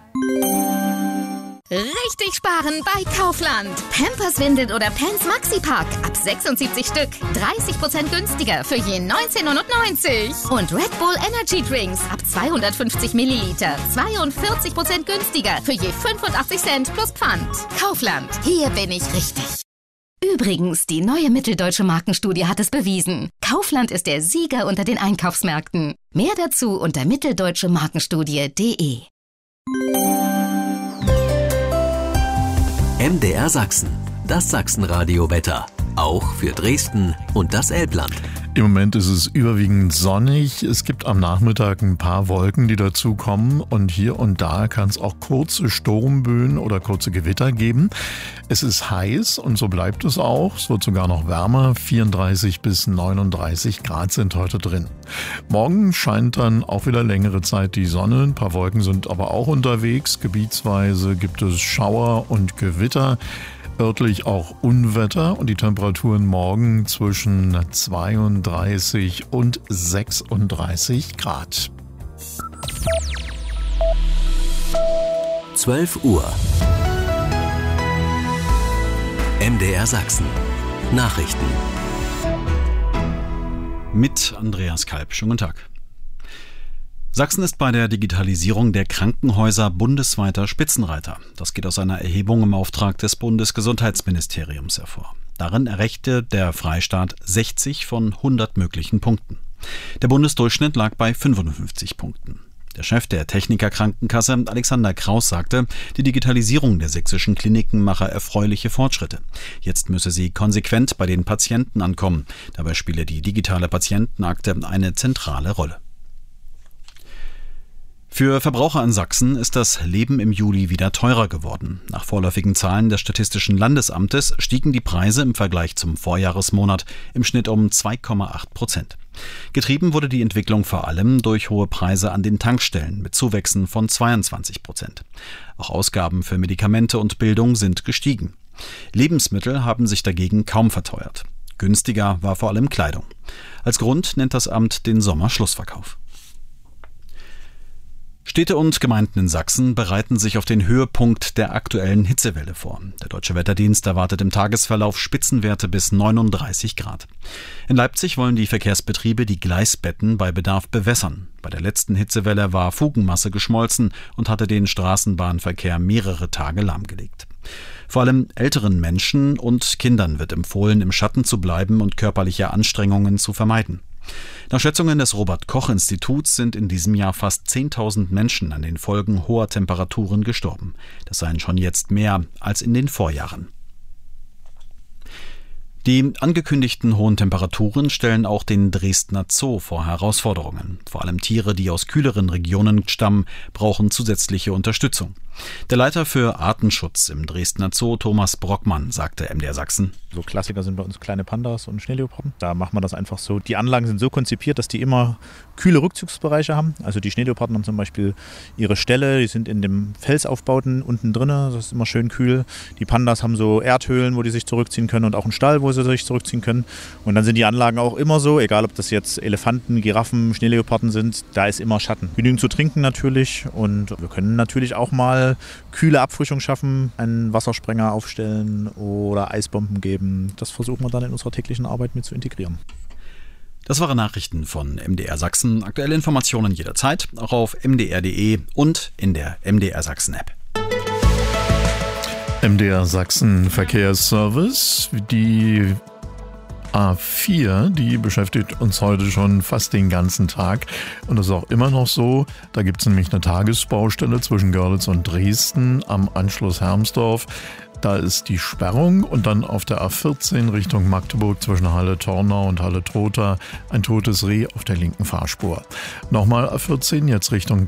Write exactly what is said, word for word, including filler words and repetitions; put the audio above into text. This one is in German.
Richtig sparen bei Kaufland. Pampers, Windeln oder Pants Maxipack. Ab sechsundsiebzig Stück. dreißig Prozent günstiger für je neunzehn neunundneunzig. Und Red Bull Energy Drinks ab zweihundertfünfzig Milliliter. zweiundvierzig Prozent günstiger für je fünfundachtzig Cent plus Pfand. Kaufland. Hier bin ich richtig. Übrigens, die neue Mitteldeutsche Markenstudie hat es bewiesen. Kaufland ist der Sieger unter den Einkaufsmärkten. Mehr dazu unter mitteldeutsche markenstudie punkt de. M D R Sachsen, das Sachsenradio-Wetter. Auch für Dresden und das Elbland. Im Moment ist es überwiegend sonnig. Es gibt am Nachmittag ein paar Wolken, die dazukommen. Und hier und da kann es auch kurze Sturmböen oder kurze Gewitter geben. Es ist heiß und so bleibt es auch. Es wird sogar noch wärmer. vierunddreißig bis neununddreißig Grad sind heute drin. Morgen scheint dann auch wieder längere Zeit die Sonne. Ein paar Wolken sind aber auch unterwegs. Gebietsweise gibt es Schauer und Gewitter. Örtlich auch Unwetter und die Temperaturen morgen zwischen zweiunddreißig und sechsunddreißig Grad. zwölf Uhr. M D R Sachsen. Nachrichten. Mit Andreas Kalb. Schönen guten Tag. Sachsen ist bei der Digitalisierung der Krankenhäuser bundesweiter Spitzenreiter. Das geht aus einer Erhebung im Auftrag des Bundesgesundheitsministeriums hervor. Darin erreichte der Freistaat sechzig von hundert möglichen Punkten. Der Bundesdurchschnitt lag bei fünfundfünfzig Punkten. Der Chef der Techniker Krankenkasse, Alexander Kraus, sagte, die Digitalisierung der sächsischen Kliniken mache erfreuliche Fortschritte. Jetzt müsse sie konsequent bei den Patienten ankommen. Dabei spiele die digitale Patientenakte eine zentrale Rolle. Für Verbraucher in Sachsen ist das Leben im Juli wieder teurer geworden. Nach vorläufigen Zahlen des Statistischen Landesamtes stiegen die Preise im Vergleich zum Vorjahresmonat im Schnitt um zwei Komma acht Prozent. Getrieben wurde die Entwicklung vor allem durch hohe Preise an den Tankstellen mit Zuwächsen von zweiundzwanzig Prozent. Auch Ausgaben für Medikamente und Bildung sind gestiegen. Lebensmittel haben sich dagegen kaum verteuert. Günstiger war vor allem Kleidung. Als Grund nennt das Amt den Sommerschlussverkauf. Städte und Gemeinden in Sachsen bereiten sich auf den Höhepunkt der aktuellen Hitzewelle vor. Der Deutsche Wetterdienst erwartet im Tagesverlauf Spitzenwerte bis neununddreißig Grad. In Leipzig wollen die Verkehrsbetriebe die Gleisbetten bei Bedarf bewässern. Bei der letzten Hitzewelle war Fugenmasse geschmolzen und hatte den Straßenbahnverkehr mehrere Tage lahmgelegt. Vor allem älteren Menschen und Kindern wird empfohlen, im Schatten zu bleiben und körperliche Anstrengungen zu vermeiden. Nach Schätzungen des Robert-Koch-Instituts sind in diesem Jahr fast zehntausend Menschen an den Folgen hoher Temperaturen gestorben. Das seien schon jetzt mehr als in den Vorjahren. Die angekündigten hohen Temperaturen stellen auch den Dresdner Zoo vor Herausforderungen. Vor allem Tiere, die aus kühleren Regionen stammen, brauchen zusätzliche Unterstützung. Der Leiter für Artenschutz im Dresdner Zoo, Thomas Brockmann, sagte M D R Sachsen: So Klassiker sind bei uns kleine Pandas und Schneeleoparden. Da machen wir das einfach so. Die Anlagen sind so konzipiert, dass die immer kühle Rückzugsbereiche haben. Also die Schneeleoparden haben zum Beispiel ihre Ställe, die sind in dem Felsaufbauten unten drin, das ist immer schön kühl. Die Pandas haben so Erdhöhlen, wo die sich zurückziehen können und auch einen Stall, wo sie sich zurückziehen können. Und dann sind die Anlagen auch immer so, egal ob das jetzt Elefanten, Giraffen, Schneeleoparden sind, da ist immer Schatten. Genügend zu trinken natürlich und wir können natürlich auch mal kühle Abfrischung schaffen, einen Wassersprenger aufstellen oder Eisbomben geben. Das versuchen wir dann in unserer täglichen Arbeit mit zu integrieren. Das waren Nachrichten von M D R Sachsen. Aktuelle Informationen jederzeit, auch auf m d r punkt d e und in der M D R Sachsen App. M D R Sachsen Verkehrsservice. Die A vier, die beschäftigt uns heute schon fast den ganzen Tag und das ist auch immer noch so. Da gibt es nämlich eine Tagesbaustelle zwischen Görlitz und Dresden am Anschluss Hermsdorf. Da ist die Sperrung und dann auf der A vierzehn Richtung Magdeburg zwischen Halle-Tornau und Halle-Trotha ein totes Reh auf der linken Fahrspur. Nochmal A vierzehn, jetzt Richtung